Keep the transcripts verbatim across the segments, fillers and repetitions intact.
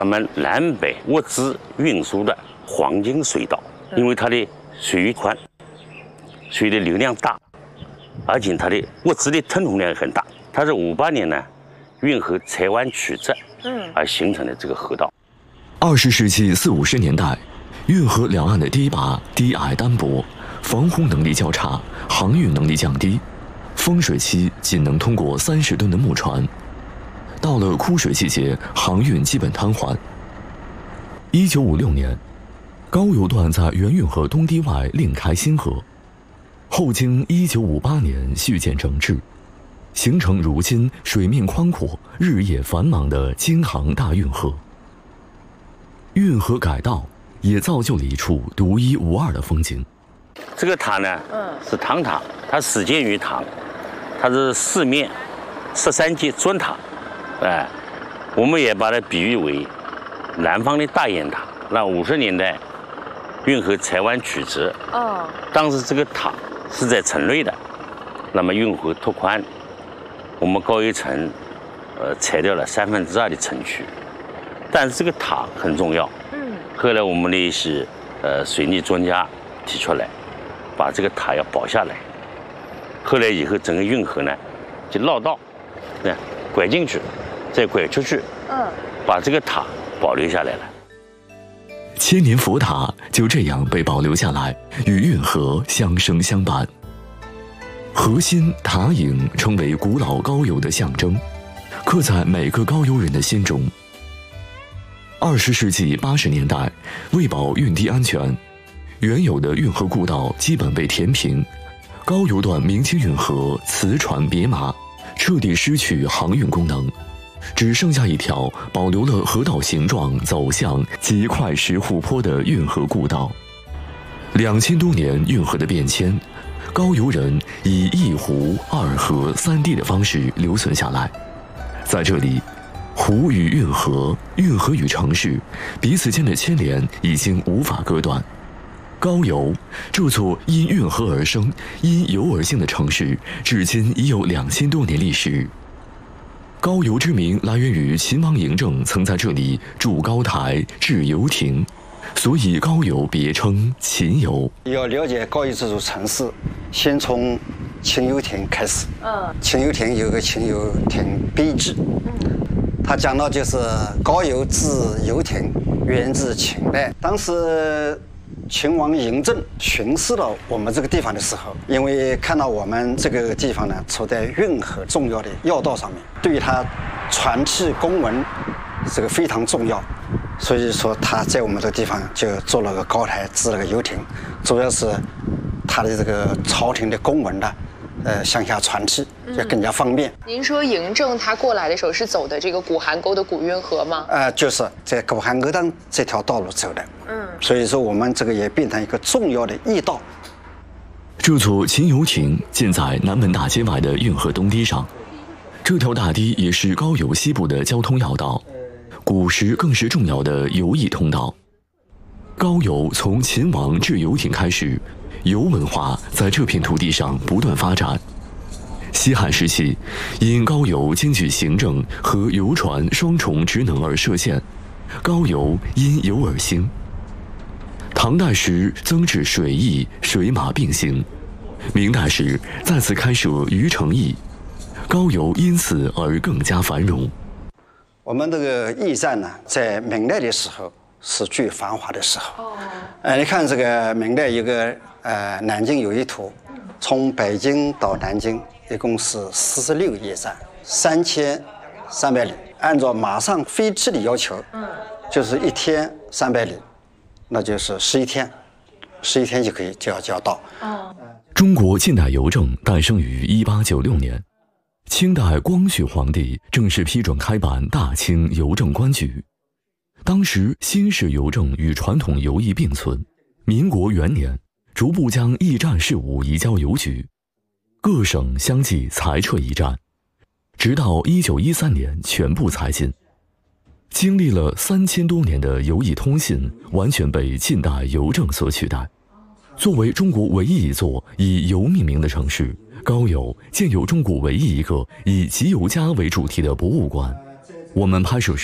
咱们南北物资运输的黄金水道，因为它的水域宽，水的流量大，而且它的物资的吞吐量很大。它是五八年呢运河采湾曲折，嗯，而形成的这个河道。 二十世纪四五十年代，运河两岸的堤坝低矮单薄，防洪能力较差，航运能力降低，丰水期仅能通过三十吨的木船。到了枯水季节，航运基本瘫痪。一九五六年，高邮段在原运河东堤外另开新河，后经一九五八年续建整治，形成如今水面宽阔、日夜繁忙的京杭大运河。运河改道也造就了一处独一无二的风景。 这个塔呢，嗯，是唐塔，它始建于唐，它是四面十三级砖塔。哎，我们也把它比喻为南方的大雁塔。那五十年代运河采湾曲折，哦，当时这个塔是在城内的，那么运河拓宽，我们高邮城呃裁掉了三分之二的城区，但是这个塔很重要。嗯，后来我们的一些呃水利专家提出来，把这个塔要保下来。后来以后整个运河呢就绕道，那拐进去。再拐出去，嗯，把这个塔保留下来了。 千年佛塔就这样被保留下来，与运河相生相伴。河心塔影成为古老高邮的象征，刻在每个高邮人的心中。二十世纪八十年代，为保运堤安全，原有的运河故道基本被填平，高邮段明清运河磁船别马，彻底失去航运功能。只剩下一条保留了河道形状、走向极快石湖泊的运河故道。两千多年运河的变迁，高邮人以一湖二河三堤的方式留存下来。在这里，湖与运河、运河与城市彼此间的牵连已经无法割断。高邮这座因运河而生、因邮而兴的城市，至今已有两千多年历史。高邮之名来源于秦王嬴政曾在这里筑高台、置游亭，所以高邮别称秦邮。 要了解高邮这座城市，先从秦游亭开始。嗯，秦游亭有个秦游亭碑志，它讲到就是高邮至游亭，源自秦代。当时秦王嬴政巡视了我们这个地方的时候，因为看到我们这个地方呢处在运河重要的要道上面，对于他传递公文这个非常重要，所以说他在我们这个地方就做了个高台，置了个游亭，主要是他的这个朝廷的公文的呃向下传递也更加方便。 嗯、您说嬴政他过来的时候是走的这个古邗沟的古运河吗？ 呃，就是在古邗沟当这条道路走的。嗯，所以说我们这个也变成一个重要的驿道。 这座秦游亭建在南门大街外的运河东堤上，这条大堤也是高邮西部的交通要道，古时更是重要的游驿通道。高邮从秦王置游亭开始，游文化在这片土地上不断发展。西汉时期，因高邮兼具行政和游船双重职能而设县，高邮因游而兴。唐代时增置水驿，水马并行；明代时再次开设渔城驿，高邮因此而更加繁荣。 我们这个驿站呢，在明代的时候是最繁华的时候。哦，呃，你看这个明代有个呃南京有一图，从北京到南京一共是四十六驿站，三千三百里。按照马上飞机的要求，嗯，就是一天三百里。那就是十一天，十一天就可以就要就要到。哦， 中国近代邮政诞生于一八九六年，清代光绪皇帝正式批准开办大清邮政官局。当时新式邮政与传统邮驿并存。民国元年，逐步将驿站事务移交邮局，各省相继裁撤驿站，直到一九一三年全部裁禁。经历了三千多年的邮驿通信，完全被近代邮政所取代。作为中国唯一一座以邮命名的城市，高邮建有中国唯一一个以集邮家为主题的博物馆。我们拍摄时，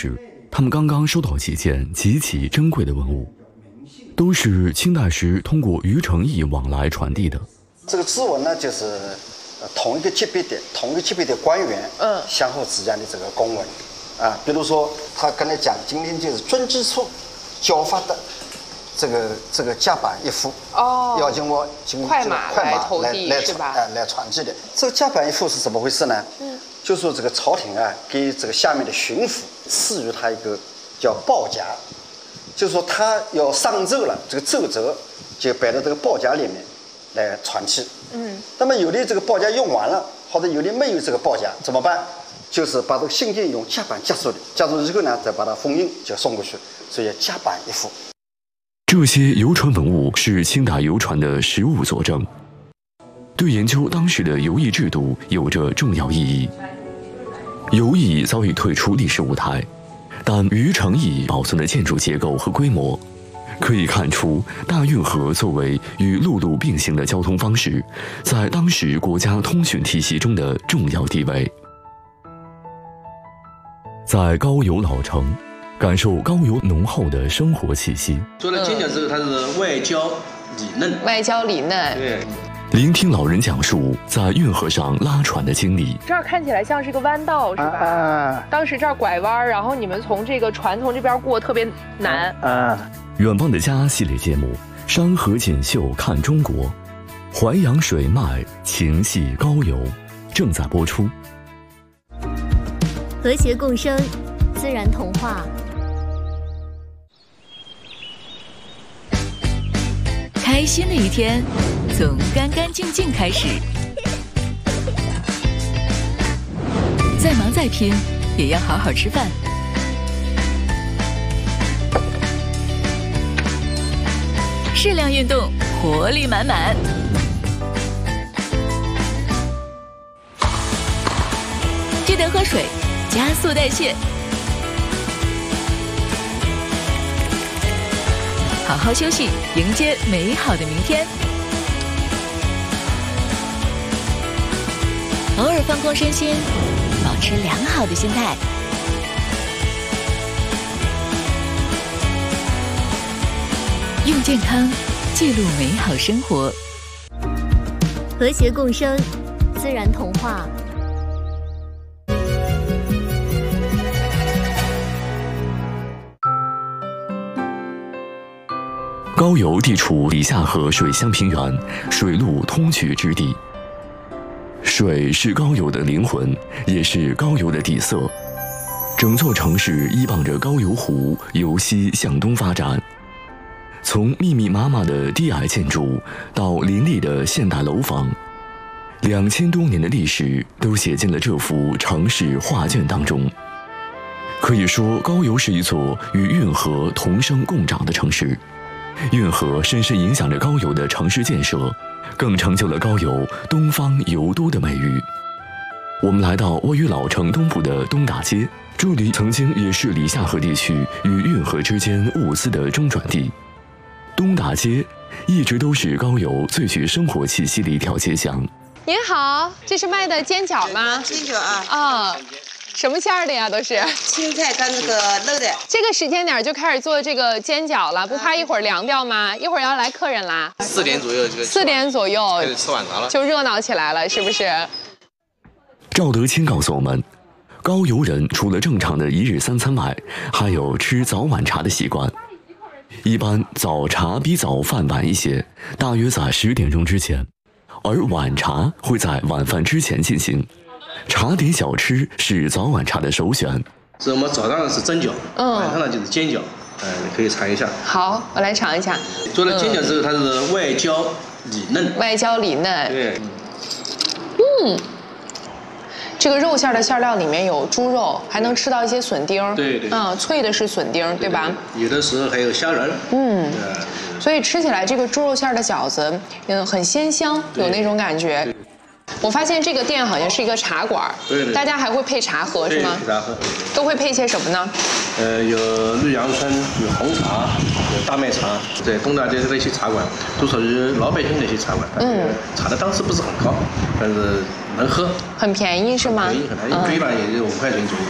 他们刚刚收到几件极其珍贵的文物，都是清代时通过于承义往来传递的。 这个字文呢，就是呃同一个级别的同一个级别的官员，嗯，相互之间的这个公文，啊，比如说他跟他讲，今天就是遵旨处交发的这个这个甲板一副，哦，要经过经快马快马来来是吧？ 哎，来传递的。这个甲板一副是怎么回事呢？嗯，就说这个朝廷啊，给这个下面的巡抚赐予他一个叫报夹，就是说他要上奏了，这个奏折就摆到这个报夹里面来传递。嗯，那么有的这个报夹用完了，或者有的没有这个报夹怎么办？就是把这个信件用夹板夹住的，夹住之后呢，再把它封印就送过去，所以夹板一副。 这些邮传文物是清代邮传的实物佐证，对研究当时的邮驿制度有着重要意义。邮驿早已退出历史舞台，但于承义保存的建筑结构和规模，可以看出大运河作为与陆路并行的交通方式，在当时国家通讯体系中的重要地位。在高邮老城，感受高邮浓厚的生活气息。 做了尖角之后，它是外焦里嫩。 外焦里嫩。 对。 聆听老人讲述在运河上拉船的经历。 这儿看起来像是个弯道，是吧？啊。当时这儿拐弯，然后你们从这个船从这边过特别难。 啊。远望的家系列节目《山河锦绣看中国》，淮扬水脉情系高邮正在播出。 和谐共生，自然童话。 开心的一天从干干净净开始，再忙再拼也要好好吃饭。适量运动，活力满满。记得喝水，加速代谢。好好休息，迎接美好的明天。偶尔放空身心，保持良好的心态。用健康记录美好生活。 和谐共生，自然童话。 高邮地处里夏河水乡平原，水陆通衢之地。水是高邮的灵魂，也是高邮的底色。整座城市依傍着高邮湖，由西向东发展。从密密麻麻的低矮建筑到林立的现代楼房，两千多年的历史都写进了这幅城市画卷当中。可以说，高邮是一座与运河同生共长的城市。运河深深影响着高邮的城市建设，更成就了高邮东方邮都的美誉。我们来到位于老城东部的东大街，这里曾经也是里夏河地区与运河之间物资的中转地。东大街一直都是高邮最具生活气息的一条街巷。 您好，这是卖的煎饺吗？ 煎饺啊。 啊。什么馅儿的呀？都是青菜跟那个肉的。 这个时间点就开始做这个煎饺了，不怕一会儿凉掉吗？一会儿要来客人啦。 四点左右这个。 四点左右开始吃晚茶了， 就热闹起来了，是不是？ 赵德清告诉我们，高邮人除了正常的一日三餐外，还有吃早晚茶的习惯。一般早茶比早饭晚一些，大约在十点钟之前，而晚茶会在晚饭之前进行。茶点小吃是早晚茶的首选。 是我们早上是蒸饺，嗯，晚上呢就是煎饺，呃，你可以尝一下。 好，我来尝一下。 做了煎饺之后，它是外焦里嫩。 外焦里嫩。 对。 嗯，这个肉馅的馅料里面有猪肉，还能吃到一些笋丁。 对对。 嗯，脆的是笋丁，对吧？ 有的时候还有虾仁。嗯。 所以吃起来这个猪肉馅的饺子，嗯，很鲜香，有那种感觉。我发现这个店好像是一个茶馆， 对对， 大家还会配茶喝是吗？ 配茶喝， 都会配些什么呢？ 呃，有绿杨春，有红茶，有大麦茶。在东大街的那些茶馆，都属于老百姓的一些茶馆。嗯，茶的档次不是很高，但是能喝。 很便宜是吗？ 便宜很便宜，一杯吧也就五块钱左右。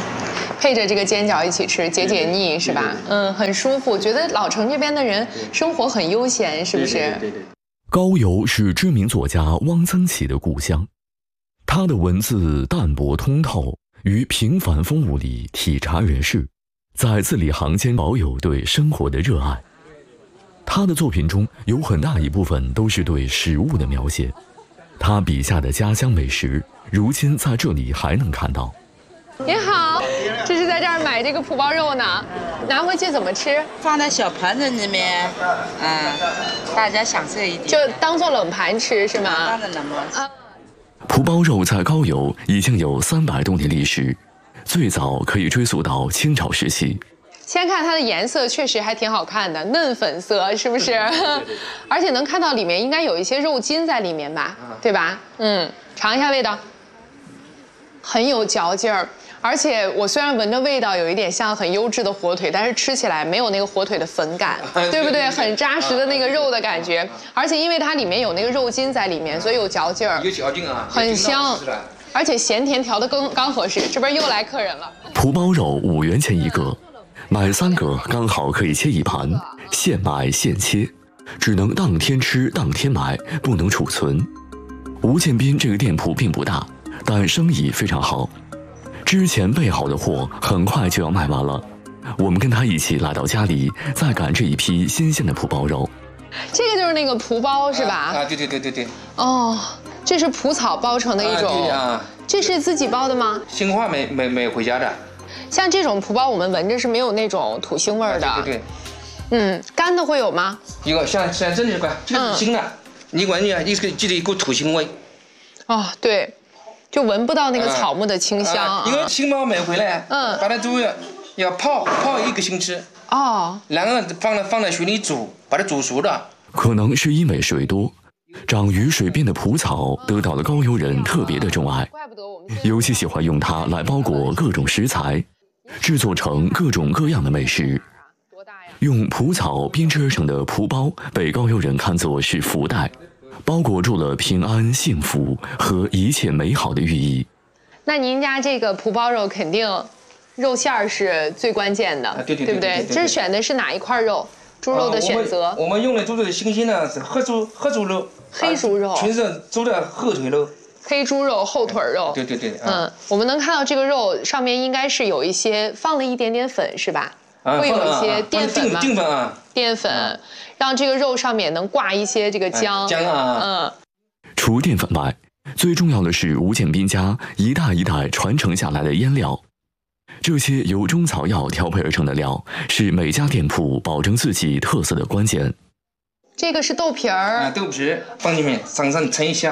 配着这个煎饺一起吃，解解腻是吧？嗯，很舒服。觉得老城这边的人生活很悠闲，是不是？ 对对对。 高邮是知名作家汪曾祺的故乡，他的文字淡泊通透，于平凡风物里体察人世，在字里行间保有对生活的热爱。他的作品中有很大一部分都是对食物的描写，他笔下的家乡美食，如今在这里还能看到。 您好，这是在这儿买这个蒲包肉呢，拿回去怎么吃？ 放在小盘子里面，嗯，大家享受一点。 就当做冷盘吃是吗？ 当然冷盘。啊， 蒲包肉在高邮已经有三百多年历史，最早可以追溯到清朝时期。 先看它的颜色，确实还挺好看的，嫩粉色，是不是？对对对对而且能看到里面应该有一些肉筋在里面吧，对吧？嗯，尝一下味道，很有嚼劲儿。而且我虽然闻着味道有一点像很优质的火腿，但是吃起来没有那个火腿的粉感，对不对？很扎实的那个肉的感觉。而且因为它里面有那个肉筋在里面，所以有嚼劲儿， 有嚼劲啊， 很香。而且咸甜调的刚刚合适。这边又来客人了。 蒲包肉五元钱一个。买三个刚好可以切一盘，现买现切，只能当天吃当天买，不能储存。吴建斌这个店铺并不大，但生意非常好。之前备好的货很快就要卖完了，我们跟他一起来到家里，再赶这一批新鲜的蒲包肉。 这个就是那个蒲包是吧？ 啊，对对对对对。 哦，这是蒲草包成的一种。啊， 对啊。 这是自己包的吗？ 新华买买买回家的。 像这种蒲包，我们闻着是没有那种土腥味儿的。 对对对。 嗯，干的会有吗？ 有，像像这里干，这个是新的，你闻一下，一个记得一股土腥味。 哦，对，就闻不到那个草木的清香。啊啊、因为新包买回来，嗯，把它都要要泡泡一个星期。哦。然后放在放在水里煮，把它煮熟了。 可能是因为水多。长于水边的蒲草得到了高邮人特别的钟爱，尤其喜欢用它来包裹各种食材，制作成各种各样的美食。用蒲草编织而成的蒲包被高邮人看作是福袋，包裹住了平安、幸福和一切美好的寓意。 那您家这个蒲包肉肯定肉馅儿是最关键的，对不对？这选的是哪一块肉？猪肉的选择， 啊、我, 们我们用的猪肉的新鲜的是黑猪黑猪肉， 黑猪肉， 全是猪的后腿肉， 黑猪肉后腿肉。 对对对，啊、 嗯，我们能看到这个肉上面应该是有一些放了一点点粉，是吧？啊、会有一些淀粉吗？ 淀粉啊， 淀粉，啊、让这个肉上面能挂一些这个姜。 姜啊， 嗯。 除淀粉外，最重要的是吴建斌家一代一代传承下来的腌料。这些由中草药调配而成的料，是每家店铺保证自己特色的关键。 这个是豆皮儿， 啊，豆皮放里面，上上称一下。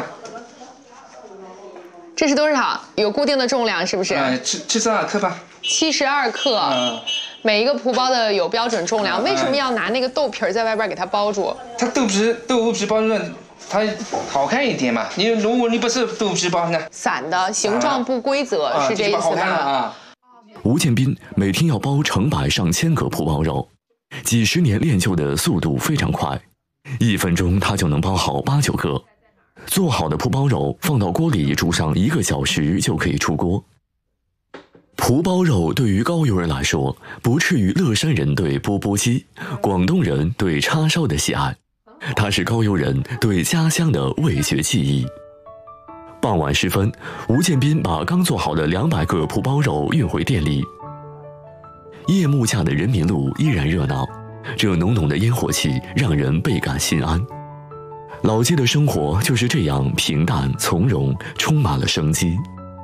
这是多少？有固定的重量是不是？ 啊，七七十二克吧。 七十二克。啊。每一个蒲包的有标准重量，为什么要拿那个豆皮儿在外边给它包住？ 它豆皮豆腐皮包住，它好看一点嘛。你如果你不是豆皮包呢？ 散的，形状不规则，啊、是这意思吧？ 啊。 吴建斌每天要包成百上千个蒲包肉，几十年练就的速度非常快，一分钟他就能包好八九个。做好的蒲包肉放到锅里煮上一个小时就可以出锅。蒲包肉对于高邮人来说，不次于乐山人对钵钵鸡、广东人对叉烧的喜爱，它是高邮人对家乡的味觉记忆。傍晚时分，吴建斌把刚做好的两百个蒲包肉运回店里。夜幕下的人民路依然热闹，这浓浓的烟火气让人倍感心安。老街的生活就是这样平淡从容，充满了生机。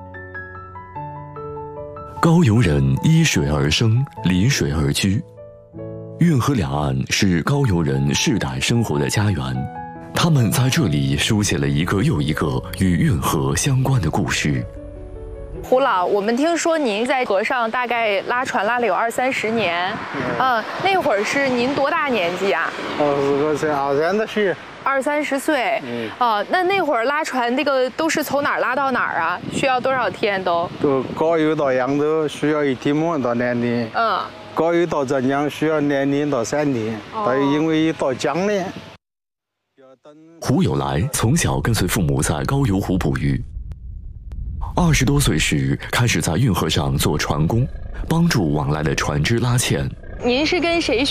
高邮人依水而生，临水而居，运河两岸是高邮人世代生活的家园。他们在这里书写了一个又一个与运河相关的故事。 胡老，我们听说您在河上大概拉船拉了有二三十年，嗯，那会儿是您多大年纪啊？ 二十二三的岁。 二三十岁，嗯，哦，那那会儿拉船那个都是从哪儿拉到哪儿啊？需要多少天都？ 都高邮到扬州需要一天半到两天，嗯，高邮到浙江需要两天到三天，但是因为到江呢。 胡有来从小跟随父母在高邮湖捕鱼， 二十多岁时开始在运河上做船工，帮助往来的船只拉纤。 您是跟谁